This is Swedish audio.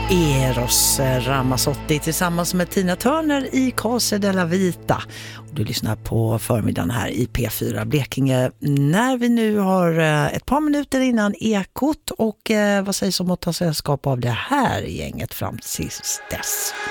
Eros Ramazzotti tillsammans med Tina Turner i Case della Vita. Du lyssnar på förmiddagen här i P4 Blekinge när vi nu har ett par minuter innan Ekot och vad sägs om att ta sällskap av det här gänget fram tills dess.